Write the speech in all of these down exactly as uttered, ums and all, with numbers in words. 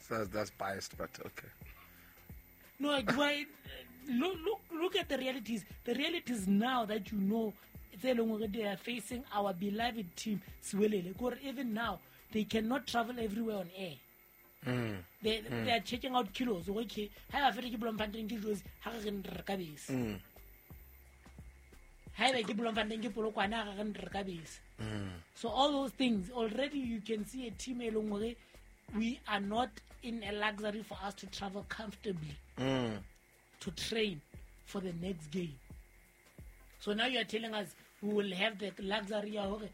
So that's biased, but okay. No, do I, look, look, look at the realities. The realities now that you know, they are facing our beloved team, Swelele. Even now, they cannot travel everywhere on air. Mm. They, mm. they are checking out kilos. Okay, how are you planting kilos? How can recabis? How are you planting kilos? So all those things already you can see a team along. We are not in a luxury for us to travel comfortably mm. to train for the next game. So now you are telling us we will have the luxury of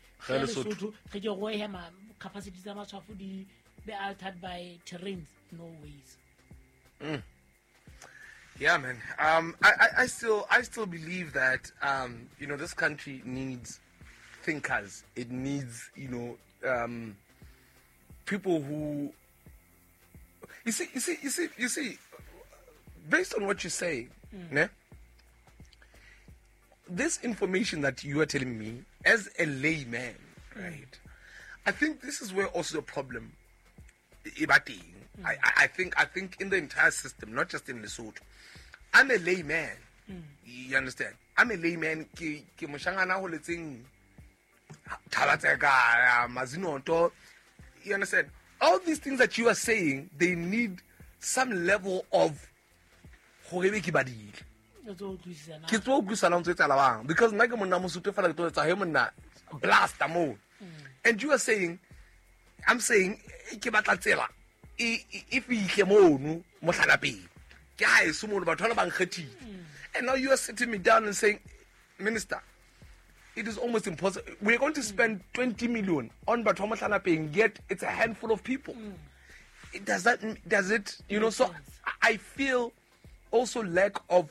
capacity be altered by terrains. No ways. Mm. Yeah, man. Um, I, I, I still, I still believe that um, you know, this country needs thinkers. It needs, you know, um, people who. You see, you see, you see, you see. Based on what you say, mm. ne? This information that you are telling me as a layman, mm. right? I think this is where also the problem. Mm. I, I think I think in the entire system, not just in Lesotho. I'm a layman. Mm. You understand? I'm a layman. Ki ki moshangana ho letseng mazinoto. You understand? All these things that you are saying, they need some level of horebe badile. Ke tlo gusana ntse tsala bang because nna ke monna mosuto fela ke tlo tsa he monna blast mo. And you are saying, I'm saying ke batla tsela if we ihle mono mo hlala pele ke ha e sumo batho ba bang kgethile. And now you are sitting me down and saying, Minister, it is almost impossible. We're going to spend twenty million on batho ba hlala pele, yet it's a handful of people. Mm. It does that does it you know so I feel also lack of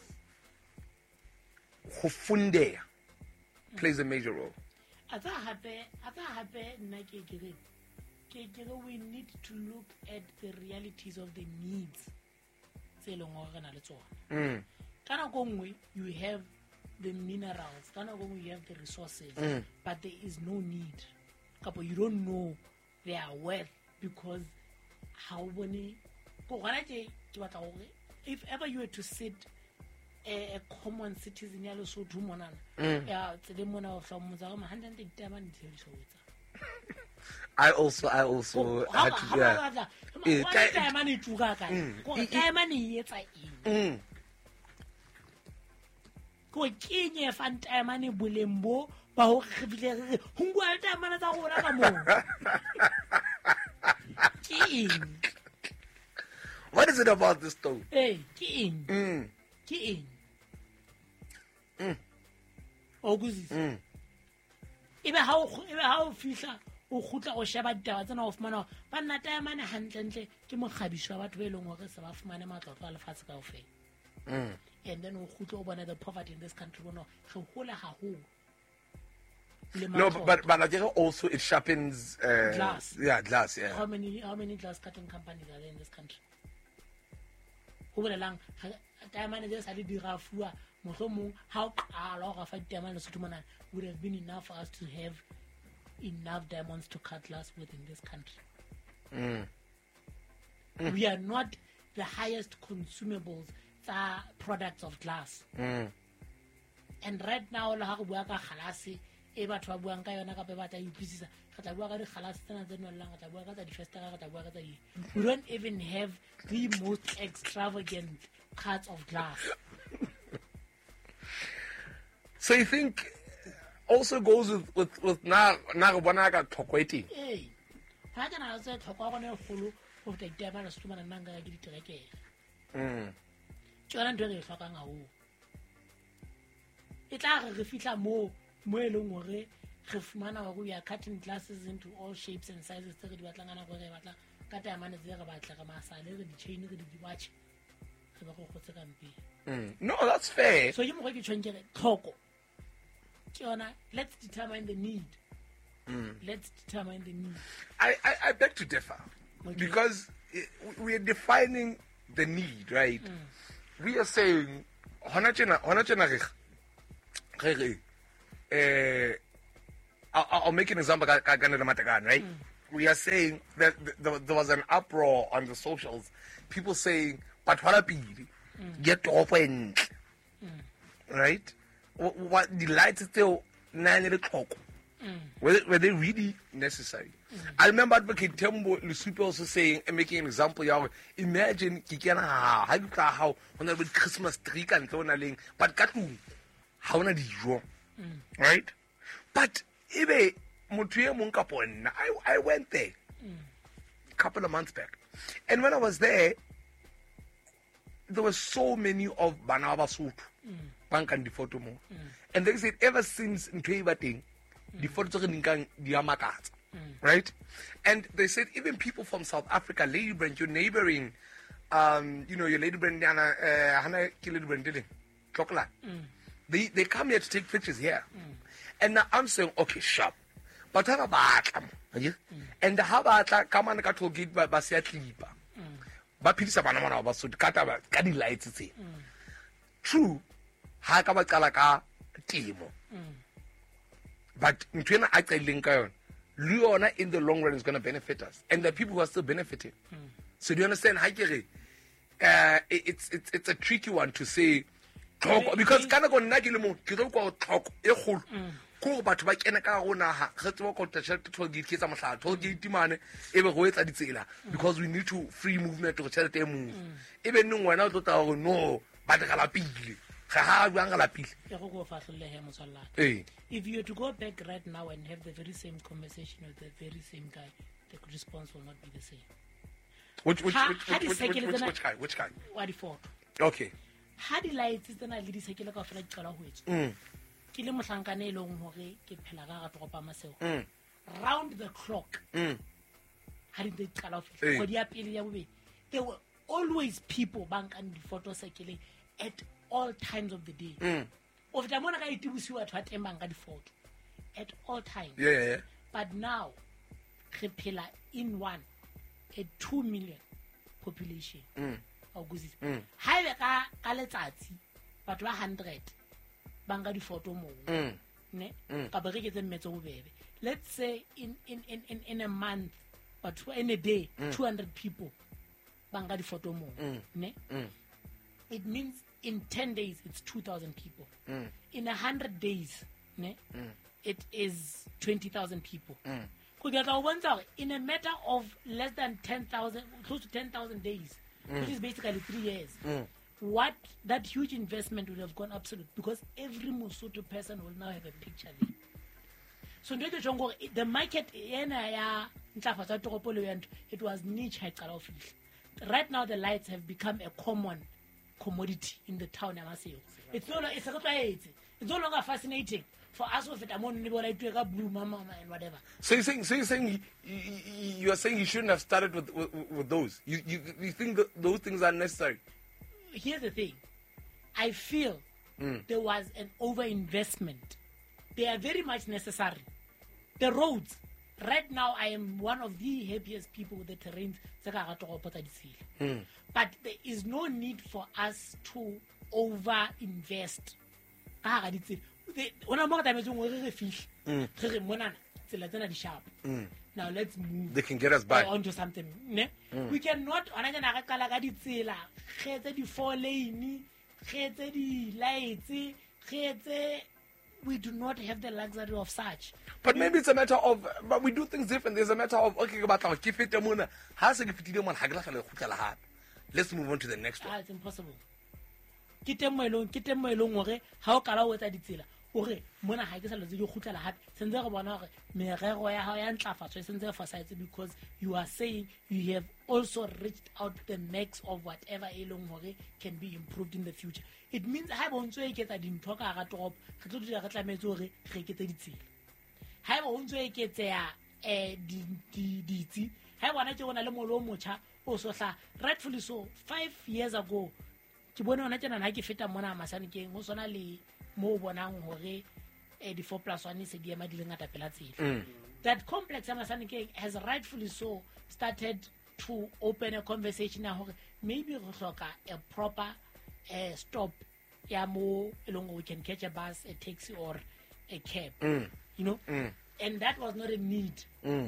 funding plays a major role. Ata hape ata hape nna ke ke ke ke we need to look at the realities of the needs tse leng go rena le tsona. Mm. Kana go ngwe you have the minerals, kana go ngwe you have the resources, mm. but there is no need. Kapo you don't know their worth because how many go gona ke ke batla go if ever you were to sit a, a common citizen ya Lesotho monana ya tsele mona o hla motsa go one hundred eighty man ntse I also I also had to yeah eh ka mane tuka ka go ka mane yetsa eng go kenye fanta mane bulembo ba ho khibile re hungwa ta mana tsa gona ka mo king. What is it about this though? Hey, king. Mm. King. Mm. Oguzisi. Mm. Ebe ha o ebe ha o fihla o khutla o sheba ditaba tsena o fumana ba nna taya mane hantlentle ke mogabiswa wa batho ba eleng hore se ba fumane matlotlo a lefatshe ka ofela. Mm. And then o khutla o bona the poverty in this country bona re hola ha ho. No, but but like also it sharpens uh, glass. Yeah, glass. Yeah. How many how many glass cutting companies are there in this country? Who will along time managers had it rafua mohlomong how qala ga fa diamond Lesotho mona would have been enough for us to have enough diamonds to cut glass within this country. Mm. Mm. We are not the highest consumables uh, products of glass. Mm. And right now la ga bua ka khalase e batho ba buang ka yona ka be batla ipisisa ga tla bua ka di khalase tsena tse no lang ga tla bua ka tsa di festa ga tla bua ka tsa di. We don't even have the most extravagant cuts of glass. So you think also goes with with with na na go bona ka tlhokweti. Eh. Ha kana se tlhokwa go ne golo go feta ditaba le setuma nna nga ke diterekere. Mm. Tsona ntwe re tlhokang a ho. E tla re fitla mo mo eleng hore re fumana go we are cutting glasses into all shapes and sizes tse re di batlangana go re batla ka diamond tse re batla ka masale re di chain re di watch re ba go khotse ka mpe. Mm. No, that's fair. So you mo ke tshwenge tlhoko. Tsona let's determine the need. Mm. Let's determine the need. I, I, I beg to differ. Okay. Because it, we are defining the need, right? Mm. We are saying, uh, I'll, I'll make an example, right? Mm. we are saying that th- there was an uproar on the socials, people saying, but what up, get off and right? What the lights still nine o'clock? Were, were they really necessary? Mm. I remember Advocate Tembo Lusupe also saying and making an example. Yeah, imagine how when I would Christmas tree and so on, but Katu, how na dijo, right? But ebe mutuye munkapon. I I went there a couple of months back, and when I was there, there were so many of Banaba Soup, Bank and the photo mo, and they said ever since in Twibating. The photos right? And they said even people from South Africa, Lady Brand, your neighboring, um, you know, your Lady Brand, uh, Hannah Lady Brand, chocolate. They they come here to take pictures here, mm. and now I'm saying, okay, sharp, but how about them? And how about come on, got to get by Basia Klipa, but Peter Sabanama was so cut Kadi lights. True, Hakabakalaka Timo. But Ntwena actually link on Leona in the long run is going to benefit us, and the people who are still benefiting. Mm. So do you understand? Uh, it's it's it's a tricky one to say, talk because kind of go nagilemo. Kilo go talk. Ehol. Ko batho ba kena ka go naha. Re tlo go tsha to get kitsa mohlala. To get timane e be go etsa ditsela because we need to free movement to tshela te move. Ebe nngwe wena o tla go no ba dikala pile. If you were to go back right now and have the very same conversation with the very same guy, the response will not be the same. Which which ha, which, which, which, which, which, which guy? Which guy? What for? Okay. How the lights is the night lady cycle of like color which? Kile mohlankane long hore ke phela ka ga tropa maseo. Round the clock. Mm. How did they color of it? There were always people bank and the photo cycling at all times of the day. Mm. Of the money I do see what embang ka di photo at all times. Yeah, yeah, yeah. But now, Repela in one, a two million population. Mm. Mm. High ka ka letsatsi, but one hundred banga di photo mo. Mm. Ne? Mm. Ka bereke tse metso bobebe. Let's say in in in in in a month, but in a day, mm. two hundred people banga di photo mo. Mm. Ne? Mm. It means in ten days, it's two thousand people. Mm. In one hundred days, ne, mm. it is twenty thousand people. Mm. In a matter of less than ten thousand, close to ten thousand days, mm. which is basically three years, mm. what that huge investment would have gone absolute because every Mosotho person will now have a picture there. So the market, it was niche. Right now, the lights have become a common commodity in the town. It's no it's it's no longer fascinating for us with it among blue mama and whatever. So you're saying so you're saying you, you are saying you shouldn't have started with with, with those. You, you you think that those things are necessary? Here's the thing. I feel mm. there was an overinvestment. They are very much necessary. The roads. Right now, I am one of the happiest people with the terrains. Mm. But there is no need for us to over-invest. When I'm more time, now let's move. They can get us back onto something. Mm. We cannot. Four lane, lights. We do not have the luxury of such. But maybe it's a matter of, but we do things different. There's a matter of, okay, let's move on to the next one. Ah, it's impossible. Because you are saying you have also reached out the max of whatever can be improved in the future. It means I want to get a din talk a drop, to do a reclamatory, get the tea. I want to get a D T. I want to want a little mocha, also, rightfully so. Five years ago, Kibono Natan and Haki Feta Mona Masanike, Mosonali, Mo Bonang, Hore, eighty-four plus one is a dear Madeline at Apelati. That complex Amasanike has rightfully so started to open a conversation now. Maybe a proper uh, stop, Yamo, along we can catch a bus, a taxi, or a cab. Mm. You know? Mm. And that was not a need. Mm.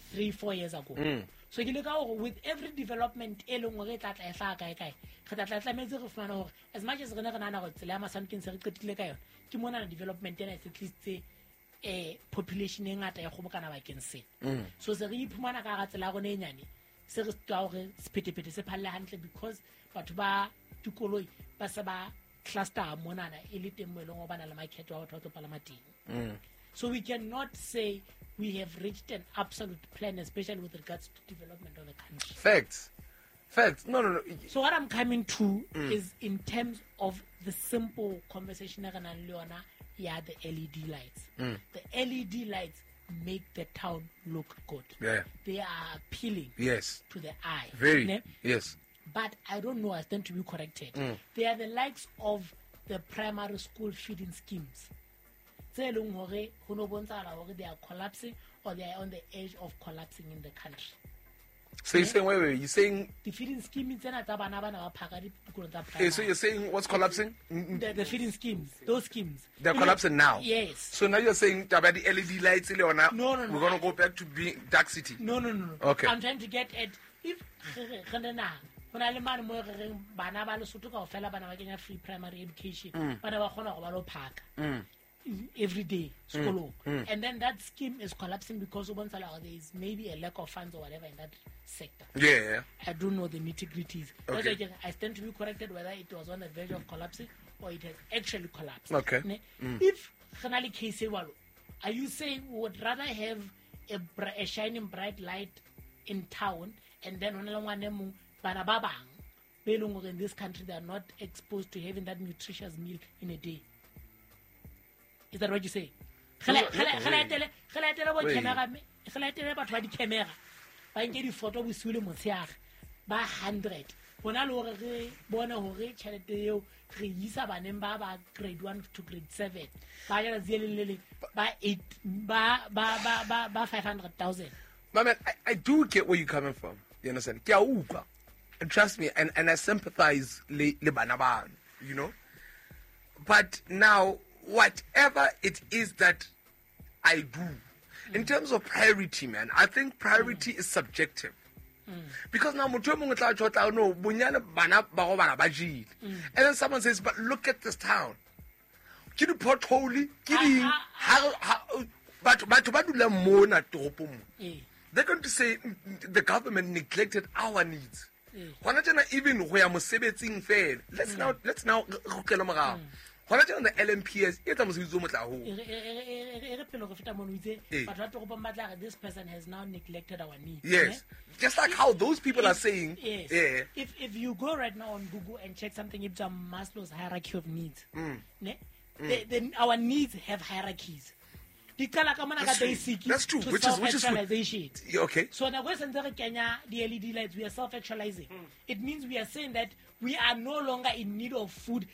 three four years ago. Mm. So ke le ka gore with every development e leng gore tla tla e fa kae kae re tla tla tlametse go fumana gore as much as rena re nana go tsela ya masanking se re qetile ka yona ke mona development ena at least eh population e ngata ya go bokana bakeng se so se re iphumana ka ga tsela go ne nyane se re twa gore sephetepete se phalle hantle because batho ba dikoloi ba se ba cluster mona na e le teng mo e leng go bana le market wa batho ba tlo palama teng. So we cannot say we have reached an absolute plan, especially with regards to development of the country. Facts. Facts. No, no, no. So what I'm coming to mm. is in terms of the simple conversation, yeah, the L E D lights. Mm. The L E D lights make the town look good. Yeah. They are appealing yes. to the eye. Very. Ne? Yes. But I don't know, I stand to be corrected. Mm. They are the likes of the primary school feeding schemes. They are collapsing or they are on the edge of collapsing in the country. So you're saying, wait, wait, you're saying the feeding scheme is hey, so you're saying what's collapsing? The, the feeding schemes, those schemes. They're you collapsing know, now. Yes. So now you're saying about the L E D lights, no, no, no. We're no, gonna go back to being dark city. No, no, no, no. Okay. I'm trying to get at if when I man more bana ba Lesotho ka ofela bana ba kenya free primary education bana ba khona go ba lo phaka every day school mm. and then that scheme is collapsing because there is maybe a lack of funds or whatever in that sector. Yeah, I don't know the nitty-gritties. Okay. I stand to be corrected whether it was on the verge of collapsing or it has actually collapsed. Okay. Mm. If Khanali case are you saying we would rather have a, a shining bright light in town and then on Banababang, in this country they are not exposed to having that nutritious meal in a day? Is that what you say? Photo with Sule Monsiar by hundred. When I look at Bona Hore, Chaleteo, Risa Banemba, grade one to grade seven, by Lily, by eight, by five hundred thousand. My man, I, I do get where you're coming from. You understand? And trust me, and, and I sympathize le, le banaban, you know. But now, whatever it is that I do, mm. in terms of priority, man, I think priority mm. is subjective. Mm. Because now, mm. and then someone says, but look at this town. Kiri portfolio, kiri how how but but they're going to say the government neglected our needs. Mm. Even where mosebetsing fair. Let's mm. now let's now gokela morao. Hona tjena the L M P S e tla mosebetsi motla ho. This person has now neglected our needs. Yes. Yeah? Just like if, how those people if, are saying. Yes. Yeah. If if you go right now on Google and check something it's a Maslow's hierarchy of needs. Mm. Ne? Mm. The, the, our needs have hierarchies. That's true. That's true. Which is which is good. Okay. So now when Kenya the L E D lights, we are self-actualizing. Mm. It means we are saying that we are no longer in need of food